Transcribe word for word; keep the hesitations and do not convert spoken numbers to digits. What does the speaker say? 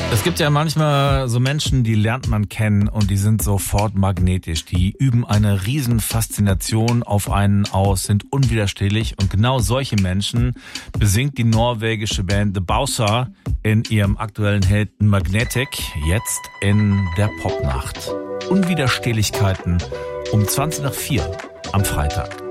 Es gibt ja manchmal so Menschen, die lernt man kennen und die sind sofort magnetisch. Die üben eine riesen Faszination auf einen aus, sind unwiderstehlich. Und genau solche Menschen besingt die norwegische Band The Bowser in ihrem aktuellen Hit Magnetic, jetzt in der Popnacht. Unwiderstehlichkeiten um zwanzig nach vier am Freitag.